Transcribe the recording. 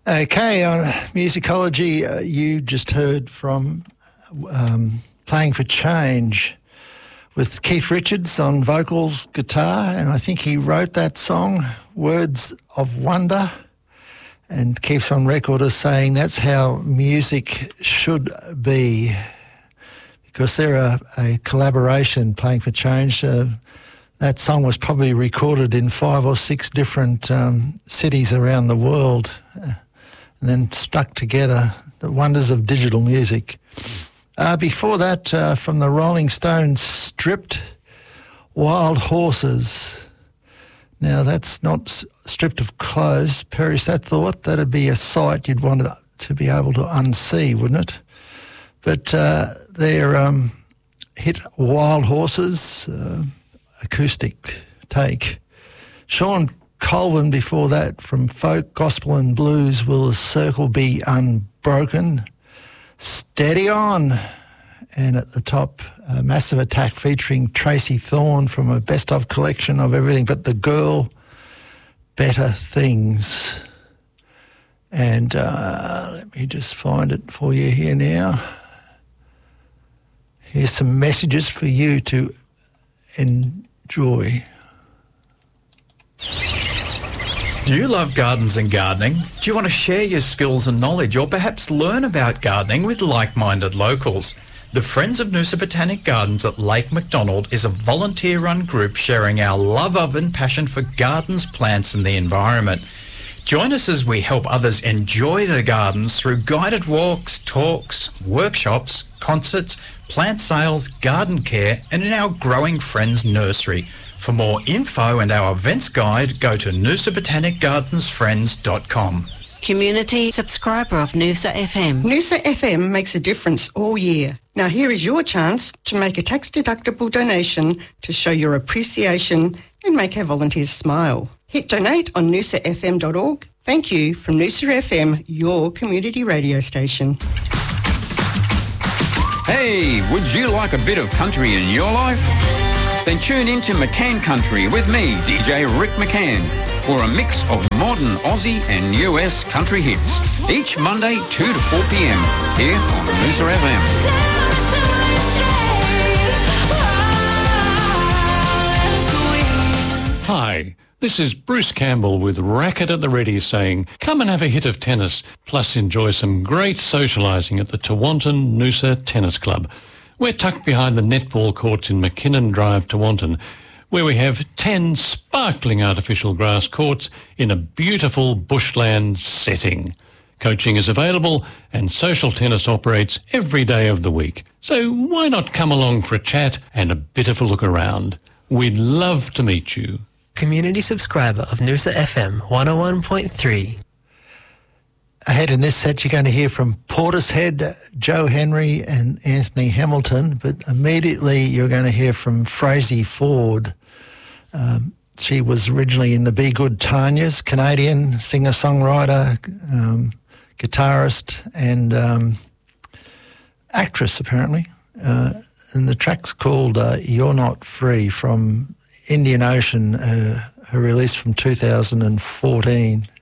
Okay, on Musicology, you just heard from Playing for Change with Keith Richards on vocals, guitar, and I think he wrote that song, Words of Wonder, and keeps on record as saying that's how music should be, because they're a collaboration, Playing for Change. That song was probably recorded in 5 or 6 different cities around the world, and then stuck together, the wonders of digital music. Before that, from the Rolling Stones, Stripped, Wild Horses. Now, that's not stripped of clothes. Perish that thought. That'd be a sight you'd want to be able to unsee, wouldn't it? But their hit Wild Horses, acoustic take. Sean Colvin before that, from Folk, Gospel and Blues, Will the Circle Be Unbroken? Steady On. And at the top, Massive Attack featuring Tracy Thorn from a best-of collection of everything but the girl, Better Things. And let me just find it for you here now. Here's some messages for you to enjoy. Do you love gardens and gardening? Do you want to share your skills and knowledge, or perhaps learn about gardening with like-minded locals? The Friends of Noosa Botanic Gardens at Lake MacDonald is a volunteer-run group sharing our love of and passion for gardens, plants and the environment. Join us as we help others enjoy their gardens through guided walks, talks, workshops, concerts, plant sales, garden care and in our growing Friends Nursery. For more info and our events guide, go to noosabotanicgardensfriends.com. Community subscriber of Noosa FM. Noosa FM makes a difference all year. Now here is your chance to make a tax-deductible donation to show your appreciation and make our volunteers smile. Hit donate on noosafm.org. Thank you from Noosa FM, your community radio station. Hey, would you like a bit of country in your life? Then tune in to McCann Country with me, DJ Rick McCann, for a mix of modern Aussie and US country hits. Each Monday, 2 to 4 p.m. here on Noosa FM. Hi, this is Bruce Campbell with Racket at the Ready saying, come and have a hit of tennis, plus enjoy some great socialising at the Tewantin Noosa Tennis Club. We're tucked behind the netball courts in McKinnon Drive, Tewantin, where we have 10 sparkling artificial grass courts in a beautiful bushland setting. Coaching is available and social tennis operates every day of the week. So why not come along for a chat and a bit of a look around? We'd love to meet you. Community subscriber of Noosa FM 101.3. Ahead in this set, you're going to hear from Portishead, Joe Henry and Anthony Hamilton, but immediately you're going to hear from Frazey Ford. She was originally in the Be Good Tanyas, Canadian singer-songwriter, guitarist and actress, apparently. And the track's called You're Not Free from Indian Ocean, her release from 2014.